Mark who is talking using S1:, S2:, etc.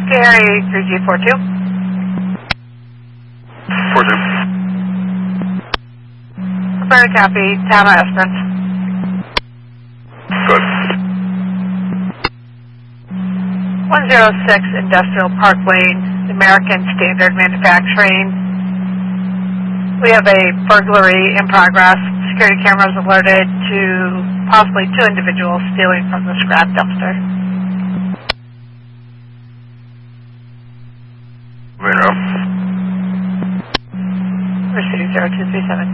S1: Gary 3G42.
S2: 42.
S1: Very copy. Town of Esperance.
S2: Good.
S1: 106 Industrial Park Lane, American Standard Manufacturing. We have a burglary in progress. Security cameras alerted to possibly 2 individuals stealing from the scrap dumpster.
S2: Reno.
S1: Proceeding 0237.